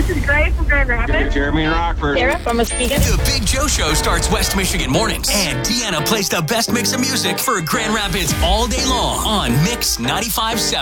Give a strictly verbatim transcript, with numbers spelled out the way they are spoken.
is Grace from Grand Rapids. Jeremy and Rockford. Sarah from Muskegon. The Big Joe Show starts West Michigan mornings, and Deanna plays the best mix of music for Grand Rapids all day long on Mix ninety-five point seven.